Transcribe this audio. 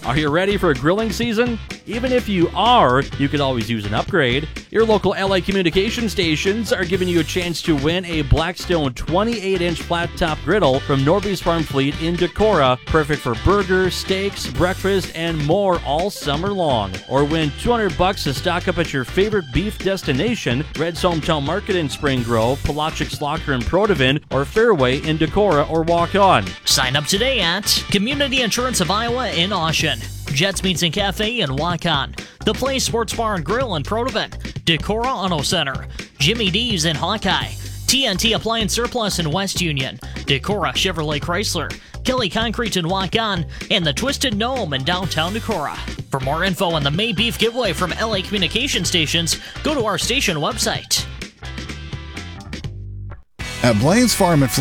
Are you ready for grilling season? Even if you are, you could always use an upgrade. Your local LA communication stations are giving you a chance to win a Blackstone 28-inch flat-top griddle from Norby's Farm Fleet in Decorah, perfect for burgers, steaks, breakfast, and more all summer long. Or win $200 to stock up at your favorite beef destination, Red's Hometown Market in Spring Grove, Palachik's Locker in Protivin, or Fairway in Decorah or Walk On. Sign up today at Community Insurance of Iowa in Oshen, Jets Meats and Cafe in Waukon, The Place Sports Bar and Grill in Protivin, Decorah Auto Center, Jimmy D's in Hawkeye, TNT Appliance Surplus in West Union, Decorah Chevrolet Chrysler, Kelly Concrete in Waukon, and the Twisted Gnome in downtown Decorah. For more info on the May Beef giveaway from LA Communication Stations, go to our station website. At Blaine's Farm and